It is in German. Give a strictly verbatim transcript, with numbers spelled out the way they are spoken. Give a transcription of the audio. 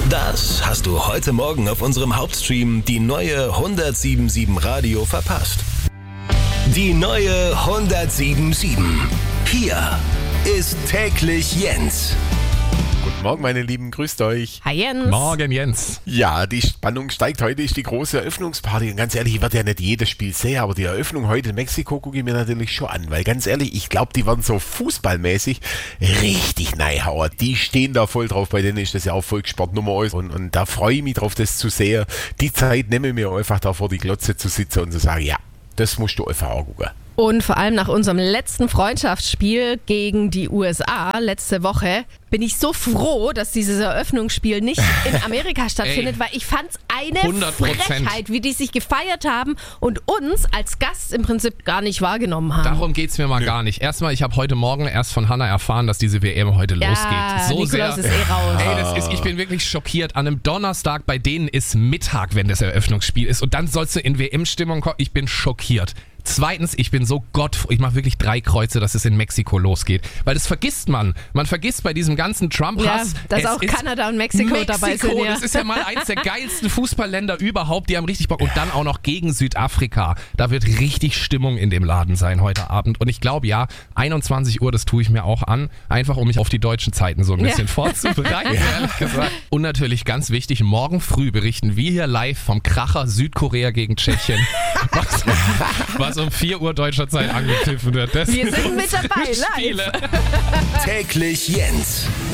Das hast du heute Morgen auf unserem Hauptstream die neue hundertsieben Komma sieben Radio verpasst. Die neue hundertsieben Komma sieben. Hier ist täglich Jens. Guten Morgen, meine Lieben, grüßt euch. Hi Jens. Morgen, Jens. Ja, die Spannung steigt. Heute ist die große Eröffnungsparty. Und ganz ehrlich, ich werde ja nicht jedes Spiel sehen, aber die Eröffnung heute in Mexiko gucke ich mir natürlich schon an. Weil ganz ehrlich, ich glaube, die werden so fußballmäßig richtig neihauen. Die stehen da voll drauf. Bei denen ist das ja auch Volkssport Nummer eins. Und, und da freue ich mich drauf, das zu sehen. Die Zeit nehme ich mir einfach da vor die Glotze zu sitzen und zu sagen, ja, das musst du einfach auch gucken. Und vor allem nach unserem letzten Freundschaftsspiel gegen die U S A letzte Woche bin ich so froh, dass dieses Eröffnungsspiel nicht in Amerika stattfindet, Ey, weil ich fand es eine hundert Prozent. Frechheit, wie die sich gefeiert haben und uns als Gast im Prinzip gar nicht wahrgenommen haben. Darum geht's mir mal Nö. gar nicht. Erstmal, ich habe heute Morgen erst von Hannah erfahren, dass diese W M heute ja, losgeht. So Nikolaus sehr. ist eh raus. Ey, das ist, ich bin wirklich schockiert. An einem Donnerstag, bei denen ist Mittag, wenn das Eröffnungsspiel ist. Und dann sollst du in W M-Stimmung kommen. Ich bin schockiert. Zweitens, ich bin so gottfroh, ich mache wirklich drei Kreuze, dass es in Mexiko losgeht. Weil das vergisst man. Man vergisst bei diesem ganzen Trump-Hass. Ja, dass es auch ist Kanada und Mexiko, Mexiko dabei sind. Ja. Das ist ja mal eins der geilsten Fußballländer überhaupt. Die haben richtig Bock. Und dann auch noch gegen Südafrika. Da wird richtig Stimmung in dem Laden sein heute Abend. Und ich glaube, ja, einundzwanzig Uhr, das tue ich mir auch an. Einfach, um mich auf die deutschen Zeiten so ein bisschen Ja. vorzubereiten, ehrlich gesagt. Und natürlich ganz wichtig, morgen früh berichten wir hier live vom Kracher Südkorea gegen Tschechien. Was, was um vier Uhr deutscher Zeit angepfiffen wird. Das Wir sind mit unsere dabei, live. Spiele. Täglich Jens.